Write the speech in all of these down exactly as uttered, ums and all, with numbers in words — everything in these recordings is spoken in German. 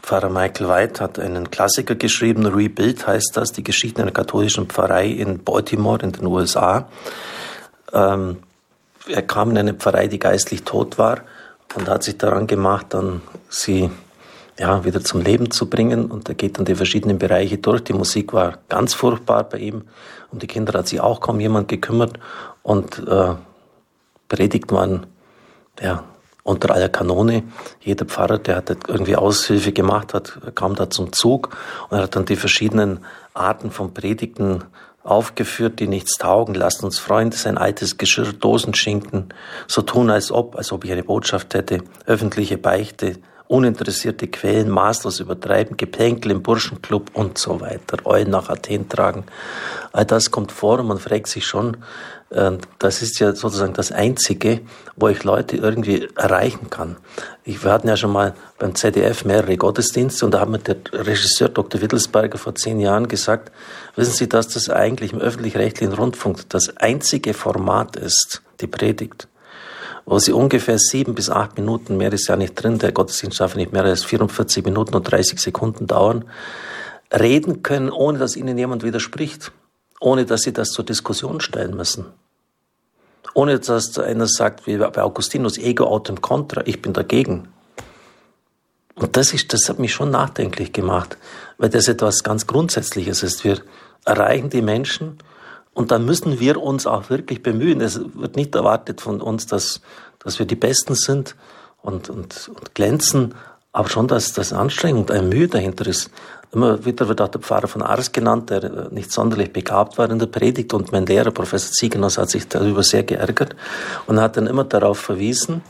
Pfarrer Michael White hat einen Klassiker geschrieben, Rebuild heißt das, die Geschichte einer katholischen Pfarrei in Baltimore in den U S A. Ähm, er kam in eine Pfarrei, die geistlich tot war und hat sich daran gemacht, dann sie ja, wieder zum Leben zu bringen. Und er geht dann die verschiedenen Bereiche durch. Die Musik war ganz furchtbar bei ihm. Um die Kinder hat sich auch kaum jemand gekümmert. Und äh, Predigten waren ja, unter aller Kanone. Jeder Pfarrer, der hat irgendwie Aushilfe gemacht hat, kam da zum Zug und er hat dann die verschiedenen Arten von Predigten aufgeführt, die nichts taugen. Lasst uns Freunde sein, altes Geschirr, Dosenschinken, so tun als ob, als ob ich eine Botschaft hätte, öffentliche Beichte, uninteressierte Quellen, maßlos übertreiben, Geplänkel im Burschenclub und so weiter, Eulen nach Athen tragen. All das kommt vor und man fragt sich schon, das ist ja sozusagen das Einzige, wo ich Leute irgendwie erreichen kann. Ich, wir hatten ja schon mal beim Z D F mehrere Gottesdienste und da hat mir der Regisseur Doktor Wittelsberger vor zehn Jahren gesagt, wissen Sie, dass das eigentlich im öffentlich-rechtlichen Rundfunk das einzige Format ist, die Predigt, wo sie ungefähr sieben bis acht Minuten, mehr ist ja nicht drin, der Gottesdienst darf nicht mehr als vierundvierzig Minuten und dreißig Sekunden dauern, reden können, ohne dass ihnen jemand widerspricht, ohne dass sie das zur Diskussion stellen müssen. Ohne dass einer sagt, wie bei Augustinus, ego autem contra, ich bin dagegen. Und das ist, das hat mich schon nachdenklich gemacht, weil das etwas ganz Grundsätzliches ist. Wir erreichen die Menschen und dann müssen wir uns auch wirklich bemühen. Es wird nicht erwartet von uns, dass, dass wir die Besten sind und, und, und glänzen, aber schon, dass das Anstrengung und eine Mühe dahinter ist. Immer wieder wird auch der Pfarrer von Ars genannt, der nicht sonderlich begabt war in der Predigt. Und mein Lehrer, Professor Ziegenhaus, hat sich darüber sehr geärgert und hat dann immer darauf verwiesen,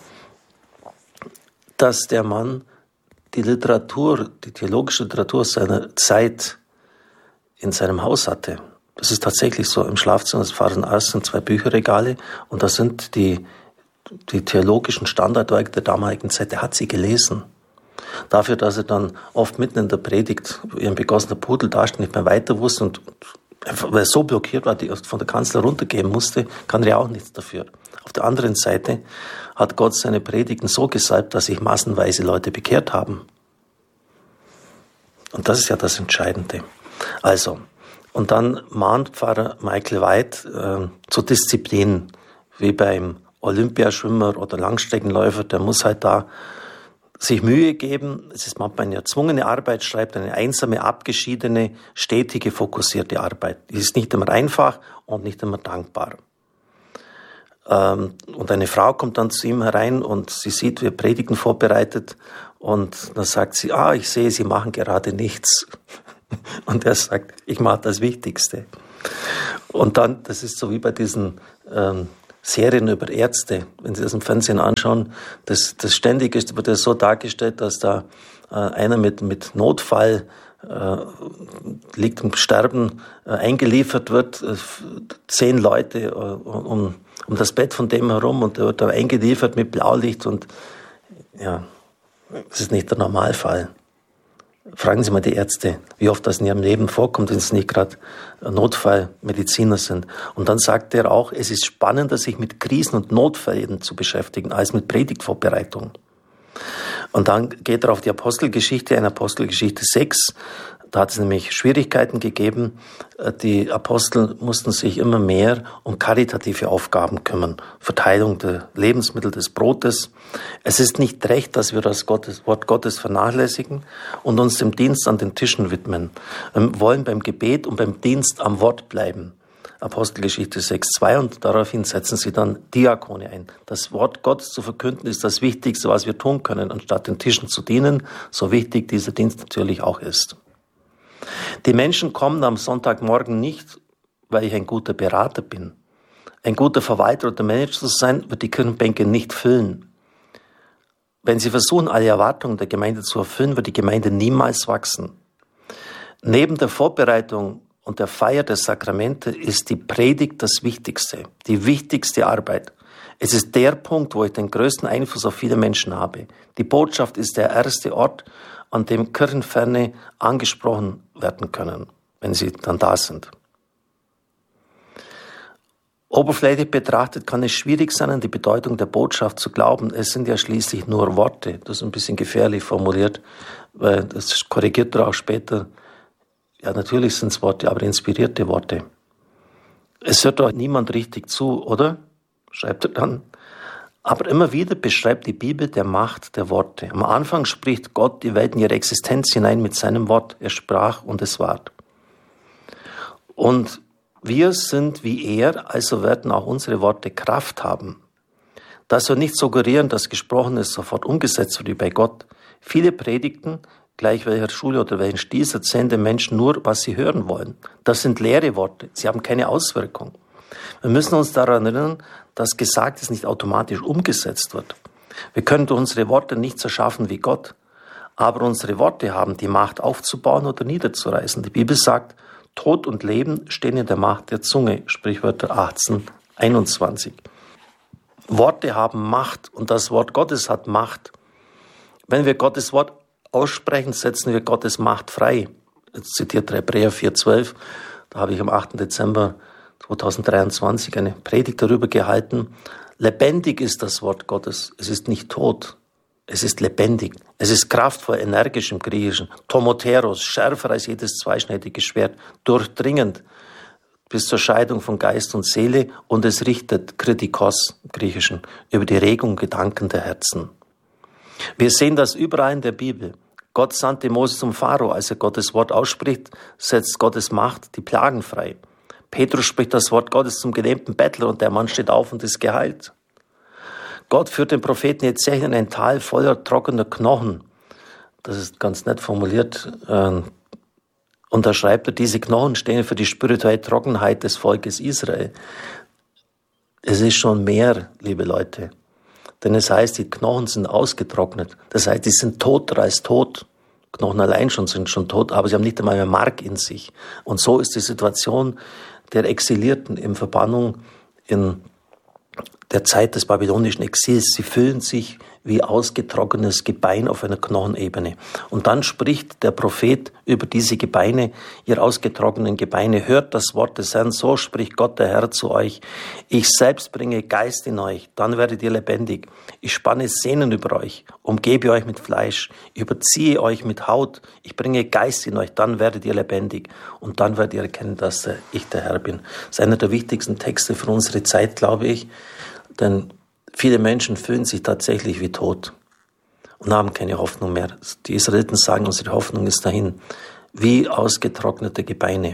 dass der Mann die Literatur, die theologische Literatur seiner Zeit in seinem Haus hatte. Das ist tatsächlich so. Im Schlafzimmer des Pfarrers Ars sind zwei Bücherregale und da sind die, die theologischen Standardwerke der damaligen Zeit. Er hat sie gelesen. Dafür, dass er dann oft mitten in der Predigt wie ein begossener Pudel dasteht, nicht mehr weiter wusste und weil er so blockiert war, die von der Kanzel runtergehen musste, kann er ja auch nichts dafür. Auf der anderen Seite hat Gott seine Predigten so gesalbt, dass sich massenweise Leute bekehrt haben. Und das ist ja das Entscheidende. Also, und dann mahnt Pfarrer Michael White äh, zur Disziplin, wie beim Olympiaschwimmer oder Langstreckenläufer, der muss halt da sich Mühe geben. Es ist manchmal eine erzwungene Arbeit, schreibt eine einsame, abgeschiedene, stetige, fokussierte Arbeit. Die ist nicht immer einfach und nicht immer dankbar. Ähm, und eine Frau kommt dann zu ihm herein und sie sieht, wie er Predigten vorbereitet und dann sagt sie, ah, ich sehe, Sie machen gerade nichts. Und er sagt, ich mache das Wichtigste. Und dann, das ist so wie bei diesen ähm, Serien über Ärzte, wenn Sie das im Fernsehen anschauen, das, das ständig ist, wird das so dargestellt, dass da äh, einer mit, mit Notfall äh, liegt im Sterben, äh, eingeliefert wird, äh, zehn Leute äh, um, um das Bett von dem herum und der wird da eingeliefert mit Blaulicht und ja, das ist nicht der Normalfall. Fragen Sie mal die Ärzte, wie oft das in ihrem Leben vorkommt, wenn sie nicht gerade Notfallmediziner sind. Und dann sagt er auch, es ist spannender, sich mit Krisen und Notfällen zu beschäftigen, als mit Predigtvorbereitung. Und dann geht er auf die Apostelgeschichte, in Apostelgeschichte sechs. Da hat es nämlich Schwierigkeiten gegeben. Die Apostel mussten sich immer mehr um karitative Aufgaben kümmern. Verteilung der Lebensmittel, des Brotes. Es ist nicht recht, dass wir das Gottes, Wort Gottes vernachlässigen und uns dem Dienst an den Tischen widmen. Wir wollen beim Gebet und beim Dienst am Wort bleiben. Apostelgeschichte sechs zwei und daraufhin setzen sie dann Diakone ein. Das Wort Gottes zu verkünden ist das Wichtigste, was wir tun können, anstatt den Tischen zu dienen, so wichtig dieser Dienst natürlich auch ist. Die Menschen kommen am Sonntagmorgen nicht, weil ich ein guter Berater bin. Ein guter Verwalter oder Manager zu sein, wird die Kirchenbänke nicht füllen. Wenn sie versuchen, alle Erwartungen der Gemeinde zu erfüllen, wird die Gemeinde niemals wachsen. Neben der Vorbereitung und der Feier der Sakramente ist die Predigt das Wichtigste, die wichtigste Arbeit. Es ist der Punkt, wo ich den größten Einfluss auf viele Menschen habe. Die Botschaft ist der erste Ort, an dem Kirchenferne angesprochen werden können, wenn sie dann da sind. Oberflächlich betrachtet kann es schwierig sein, an die Bedeutung der Botschaft zu glauben. Es sind ja schließlich nur Worte. Das ist ein bisschen gefährlich formuliert, weil das korrigiert er auch später. Ja, natürlich sind es Worte, aber inspirierte Worte. Es hört doch niemand richtig zu, oder? Schreibt er dann. Aber immer wieder beschreibt die Bibel der Macht der Worte. Am Anfang spricht Gott die Welt in ihre Existenz hinein mit seinem Wort. Er sprach und es ward. Und wir sind wie er, also werden auch unsere Worte Kraft haben. Das soll nicht suggerieren, dass Gesprochenes sofort umgesetzt wird wie bei Gott. Viele Predigten, gleich welcher Schule oder welchen Stil, erzählen den Menschen nur, was sie hören wollen. Das sind leere Worte. Sie haben keine Auswirkung. Wir müssen uns daran erinnern, dass Gesagtes nicht automatisch umgesetzt wird. Wir können durch unsere Worte nichts erschaffen wie Gott. Aber unsere Worte haben die Macht aufzubauen oder niederzureißen. Die Bibel sagt, Tod und Leben stehen in der Macht der Zunge, Sprichwörter achtzehn, einundzwanzig. Worte haben Macht und das Wort Gottes hat Macht. Wenn wir Gottes Wort aussprechen, setzen wir Gottes Macht frei. Jetzt zitiert Hebräer vier, zwölf. Da habe ich am achten Dezember zweitausenddreiundzwanzig eine Predigt darüber gehalten. Lebendig ist das Wort Gottes. Es ist nicht tot. Es ist lebendig. Es ist kraftvoll, energisch im Griechischen. Tomoteros, schärfer als jedes zweischneidige Schwert, durchdringend bis zur Scheidung von Geist und Seele, und es richtet, kritikos im Griechischen, über die Regung und Gedanken der Herzen. Wir sehen das überall in der Bibel. Gott sandte Mose zum Pharao. Als er Gottes Wort ausspricht, setzt Gottes Macht die Plagen frei. Petrus spricht das Wort Gottes zum gelähmten Bettler und der Mann steht auf und ist geheilt. Gott führt den Propheten Jesaja in ein Tal voller trockener Knochen. Das ist ganz nett formuliert. Und da schreibt er, diese Knochen stehen für die spirituelle Trockenheit des Volkes Israel. Es ist schon mehr, liebe Leute. Denn es heißt, die Knochen sind ausgetrocknet. Das heißt, die sind toter als tot. Knochen allein schon sind schon tot, aber sie haben nicht einmal mehr Mark in sich. Und so ist die Situation der Exilierten in Verbannung in der Zeit des babylonischen Exils. Sie fühlen sich wie ausgetrocknetes Gebein auf einer Knochenebene. Und dann spricht der Prophet über diese Gebeine, ihr ausgetrockneten Gebeine. Hört das Wort des Herrn, so spricht Gott der Herr zu euch. Ich selbst bringe Geist in euch, dann werdet ihr lebendig. Ich spanne Sehnen über euch, umgebe euch mit Fleisch, überziehe euch mit Haut. Ich bringe Geist in euch, dann werdet ihr lebendig. Und dann werdet ihr erkennen, dass ich der Herr bin. Das ist einer der wichtigsten Texte für unsere Zeit, glaube ich. Denn viele Menschen fühlen sich tatsächlich wie tot und haben keine Hoffnung mehr. Die Israeliten sagen, unsere Hoffnung ist dahin, wie ausgetrocknete Gebeine.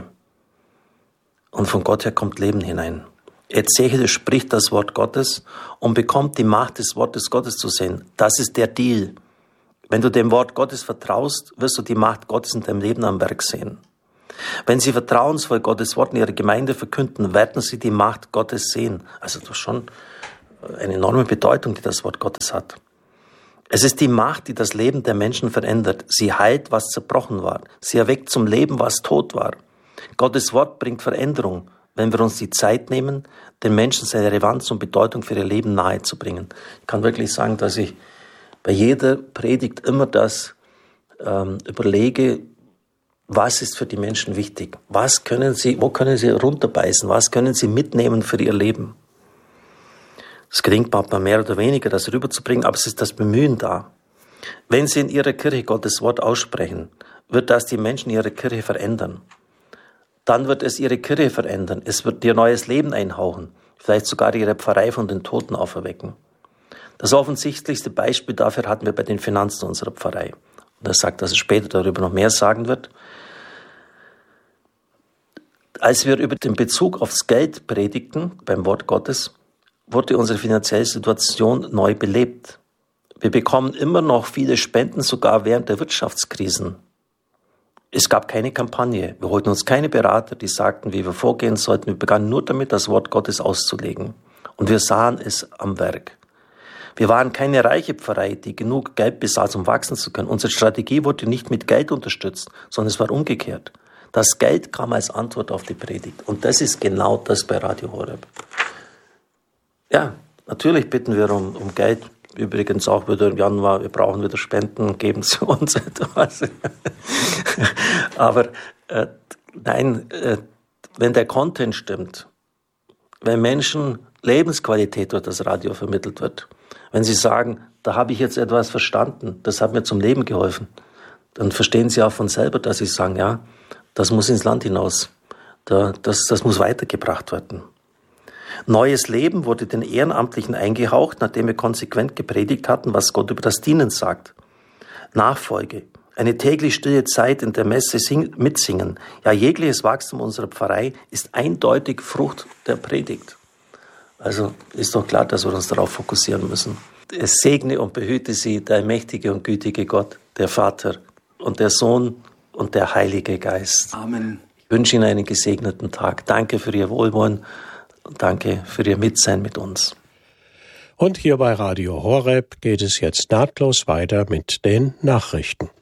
Und von Gott her kommt Leben hinein. Ezechiel spricht das Wort Gottes und bekommt die Macht des Wortes Gottes zu sehen. Das ist der Deal. Wenn du dem Wort Gottes vertraust, wirst du die Macht Gottes in deinem Leben am Werk sehen. Wenn sie vertrauensvoll Gottes Wort in ihrer Gemeinde verkünden, werden sie die Macht Gottes sehen. Also das ist schon eine enorme Bedeutung, die das Wort Gottes hat. Es ist die Macht, die das Leben der Menschen verändert. Sie heilt, was zerbrochen war. Sie erweckt zum Leben, was tot war. Gottes Wort bringt Veränderung, wenn wir uns die Zeit nehmen, den Menschen seine Relevanz und Bedeutung für ihr Leben nahezubringen. Ich kann wirklich sagen, dass ich bei jeder Predigt immer das ähm, überlege, was ist für die Menschen wichtig? Was können sie, wo können sie runterbeißen? Was können sie mitnehmen für ihr Leben? Es gelingt manchmal mehr oder weniger, das rüberzubringen, aber es ist das Bemühen da. Wenn Sie in Ihrer Kirche Gottes Wort aussprechen, wird das die Menschen in Ihrer Kirche verändern. Dann wird es Ihre Kirche verändern. Es wird dir neues Leben einhauchen. Vielleicht sogar Ihre Pfarrei von den Toten auferwecken. Das offensichtlichste Beispiel dafür hatten wir bei den Finanzen unserer Pfarrei. Und er sagt, dass er später darüber noch mehr sagen wird. Als wir über den Bezug aufs Geld predigten, beim Wort Gottes, wurde unsere finanzielle Situation neu belebt. Wir bekommen immer noch viele Spenden, sogar während der Wirtschaftskrisen. Es gab keine Kampagne. Wir holten uns keine Berater, die sagten, wie wir vorgehen sollten. Wir begannen nur damit, das Wort Gottes auszulegen. Und wir sahen es am Werk. Wir waren keine reiche Pfarrei, die genug Geld besaß, um wachsen zu können. Unsere Strategie wurde nicht mit Geld unterstützt, sondern es war umgekehrt. Das Geld kam als Antwort auf die Predigt. Und das ist genau das bei Radio Horeb. Ja, natürlich bitten wir um, um Geld. Übrigens auch wieder im Januar, wir brauchen wieder Spenden, geben Sie uns etwas. Aber äh, nein, äh, wenn der Content stimmt, wenn Menschen Lebensqualität durch das Radio vermittelt wird, wenn sie sagen, da habe ich jetzt etwas verstanden, das hat mir zum Leben geholfen, dann verstehen sie auch von selber, dass sie sagen, ja, das muss ins Land hinaus, da, das, das muss weitergebracht werden. Neues Leben wurde den Ehrenamtlichen eingehaucht, nachdem wir konsequent gepredigt hatten, was Gott über das Dienen sagt. Nachfolge, eine täglich stille Zeit in der Messe sing- mitsingen, ja jegliches Wachstum unserer Pfarrei ist eindeutig Frucht der Predigt. Also ist doch klar, dass wir uns darauf fokussieren müssen. Es segne und behüte Sie, der mächtige und gütige Gott, der Vater und der Sohn und der Heilige Geist. Amen. Ich wünsche Ihnen einen gesegneten Tag. Danke für Ihr Wohlwollen und danke für Ihr Mitsein mit uns. Und hier bei Radio Horeb geht es jetzt nahtlos weiter mit den Nachrichten.